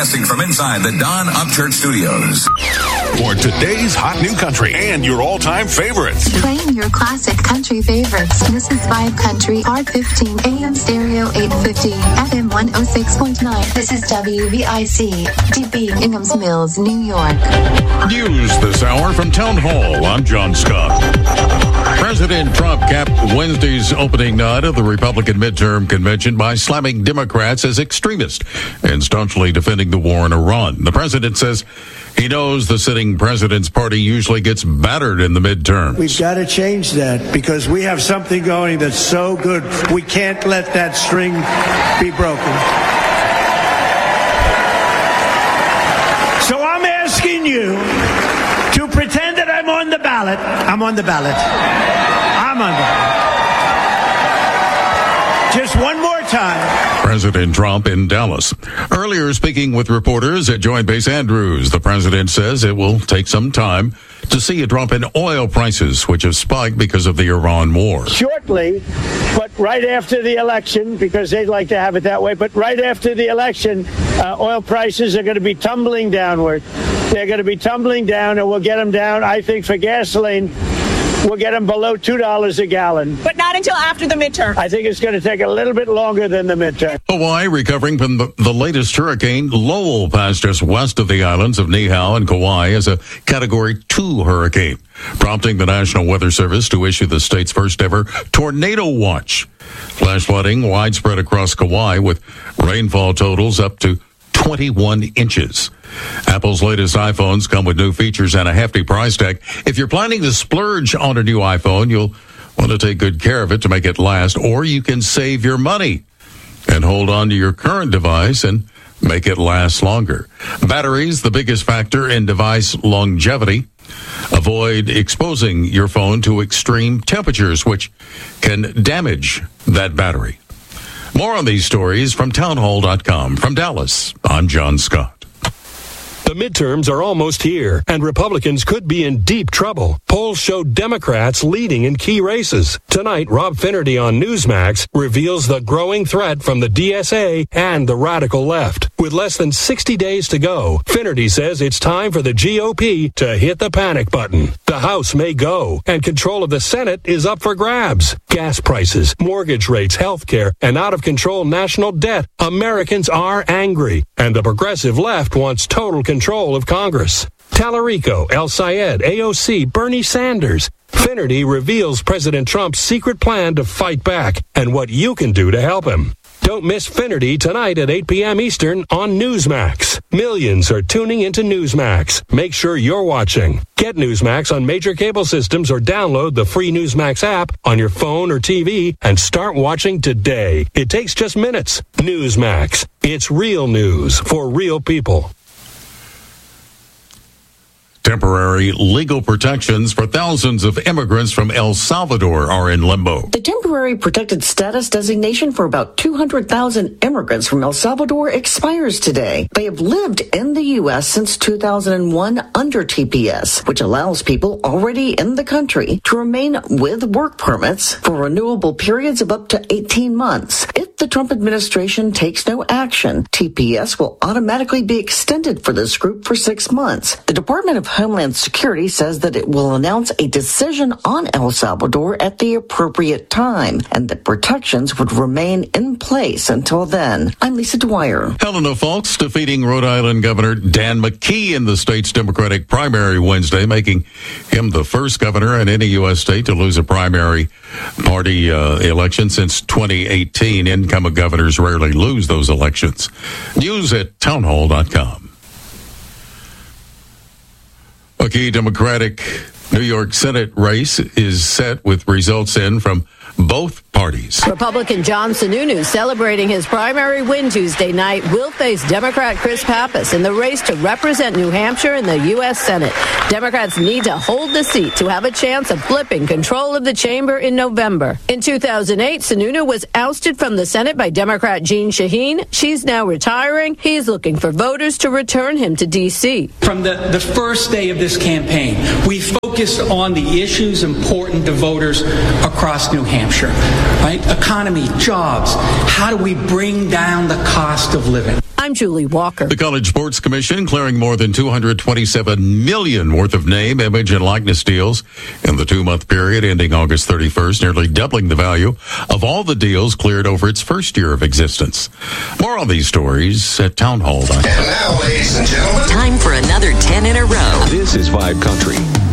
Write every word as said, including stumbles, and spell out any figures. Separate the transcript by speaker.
Speaker 1: Broadcasting from inside the Don Upchurch Studios.
Speaker 2: For today's hot new country and your all-time favorites.
Speaker 3: Playing your classic country favorites. This is Vibe Country, R fifteen, A M stereo eight fifty, F M one oh six point nine. This is W V I C, D B, Inghams Mills, New York.
Speaker 4: News this hour from Town Hall. I'm John Scott. President Trump capped Wednesday's opening night of the Republican midterm convention by slamming Democrats as extremists and staunchly defending the war in Iran. The president says he knows the sitting president's party usually gets battered in the midterms.
Speaker 5: We've got to change that because we have something going that's so good. We can't let that string be broken. So I'm asking you to pretend that I'm on the ballot. I'm on the ballot. I'm on the ballot. Just one more time.
Speaker 4: President Trump in Dallas. Earlier, speaking with reporters at Joint Base Andrews, the president says it will take some time to see a drop in oil prices, which have spiked because of the Iran war.
Speaker 5: Shortly, but right after the election, because they'd like to have it that way, but right after the election, uh, oil prices are going to be tumbling downward. They're going to be tumbling down, and we'll get them down, I think, for gasoline. We'll get them below two dollars a gallon.
Speaker 6: But not until after the midterm.
Speaker 5: I think it's going to take a little bit longer than the midterm.
Speaker 4: Hawaii recovering from the, the latest hurricane. Lowell passed just west of the islands of Niihau and Kauai as a Category two hurricane, prompting the National Weather Service to issue the state's first ever tornado watch. Flash flooding widespread across Kauai with rainfall totals up to twenty-one inches. Apple's latest iPhones come with new features and a hefty price tag. If you're planning to splurge on a new iPhone, you'll want to take good care of it to make it last, or you can save your money and hold on to your current device and make it last longer. Batteries, the biggest factor in device longevity. Avoid exposing your phone to extreme temperatures, which can damage that battery. More on these stories from townhall dot com. From Dallas, I'm John Scott.
Speaker 7: The midterms are almost here, and Republicans could be in deep trouble. Polls show Democrats leading in key races. Tonight, Rob Finnerty on Newsmax reveals the growing threat from the D S A and the radical left. With less than sixty days to go, Finnerty says it's time for the G O P to hit the panic button. The House may go, and control of the Senate is up for grabs. Gas prices, mortgage rates, health care, and out-of-control national debt. Americans are angry, and the progressive left wants total control of Congress. Tallarico, El Sayed, A O C, Bernie Sanders. Finnerty reveals President Trump's secret plan to fight back and what you can do to help him. Don't miss Finnerty tonight at eight p.m. Eastern on Newsmax. Millions are tuning into Newsmax. Make sure you're watching. Get Newsmax on major cable systems or download the free Newsmax app on your phone or T V and start watching today. It takes just minutes. Newsmax. It's real news for real people.
Speaker 4: Temporary legal protections for thousands of immigrants from El Salvador are in limbo.
Speaker 8: The temporary protected status designation for about two hundred thousand immigrants from El Salvador expires today. They have lived in the U S since two thousand one under T P S, which allows people already in the country to remain with work permits for renewable periods of up to eighteen months. If the Trump administration takes no action, T P S will automatically be extended for this group for six months. The Department of Homeland Security says that it will announce a decision on El Salvador at the appropriate time, and that protections would remain in place until then. I'm Lisa Dwyer.
Speaker 4: Helena Foulkes defeating Rhode Island Governor Dan McKee in the state's Democratic primary Wednesday, making him the first governor in any U S state to lose a primary party uh, election since twenty eighteen. Incumbent governors rarely lose those elections. News at townhall dot com. A key Democratic New York Senate race is set with results in from both parties.
Speaker 9: Republican John Sununu, celebrating his primary win Tuesday night, will face Democrat Chris Pappas in the race to represent New Hampshire in the U S Senate. Democrats need to hold the seat to have a chance of flipping control of the chamber in November. In two thousand eight, Sununu was ousted from the Senate by Democrat Jeanne Shaheen. She's now retiring. He's looking for voters to return him to D C.
Speaker 10: From the, the first day of this campaign, we focused on the issues important to voters across New Hampshire, right? Economy, jobs. How do we bring down the cost of living?
Speaker 9: I'm Julie Walker.
Speaker 4: The College Sports Commission clearing more than two hundred twenty-seven million dollars worth of name, image, and likeness deals in the two-month period ending August thirty-first, nearly doubling the value of all the deals cleared over its first year of existence. More on these stories at townhall dot com.
Speaker 6: And now, ladies and gentlemen, time for another ten in a row.
Speaker 7: This is Vibe Country.